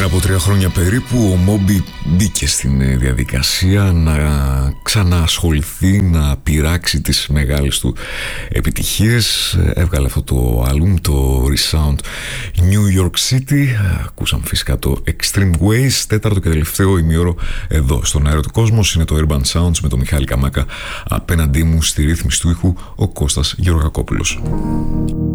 Πριν από 3 χρόνια περίπου ο Μόμπι μπήκε στην διαδικασία να ξαναασχοληθεί, να πειράξει τις μεγάλες του επιτυχίες. Έβγαλε αυτό το άλμπουμ, το Resound New York City. Ακούσαμε φυσικά το Extreme Ways. Τέταρτο και τελευταίο ημιώρο εδώ στον αέρα του κόσμος είναι το Urban Sounds με τον Μιχάλη Καμάκα. Απέναντί μου στη ρύθμιση του ήχου ο Κώστας Γεωργακόπουλος.